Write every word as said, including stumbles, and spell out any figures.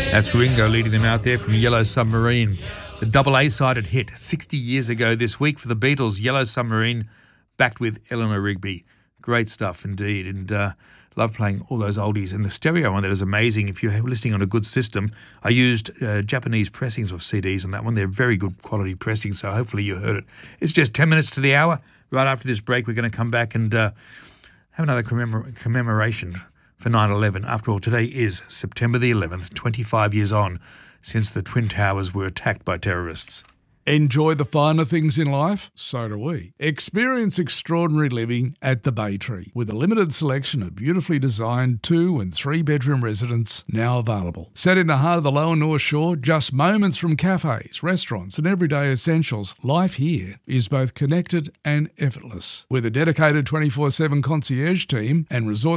That's Ringo leading them out there from Yellow Submarine. The double A-sided hit sixty years ago this week for the Beatles, Yellow Submarine, backed with Eleanor Rigby. Great stuff indeed, and uh, love playing all those oldies. And the stereo on that is amazing. If you're listening on a good system, I used uh, Japanese pressings of C Ds on that one. They're very good quality pressings, so hopefully you heard it. It's just ten minutes to the hour. Right after this break, we're going to come back and uh, have another commemor- commemoration for nine eleven. After all, today is September the eleventh, twenty-five years on since the Twin Towers were attacked by terrorists. Enjoy the finer things in life? So do we. Experience extraordinary living at the Bay Tree with a limited selection of beautifully designed two and three bedroom residences now available. Set in the heart of the Lower North Shore, just moments from cafes, restaurants and everyday essentials, life here is both connected and effortless. With a dedicated twenty-four seven concierge team and resort